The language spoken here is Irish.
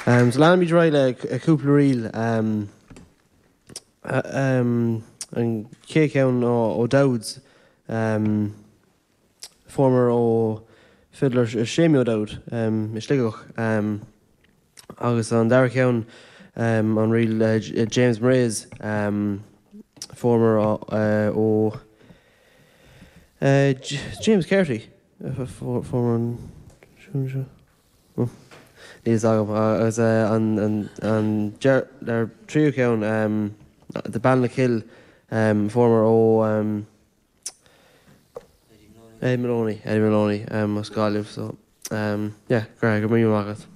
So lá mí ráile a cúpla riil an cé ceann ó Dowds, former ó fiddler Sémio Dowd is sligoch agus an dara ceann an riil James Mraze, former ó James Carty, former an níos agam agus an tríú ceann the Balnakill, former ó Eddie Maloney, Eddie Maloney, Oscaliv, so yeah, great, go mí magat.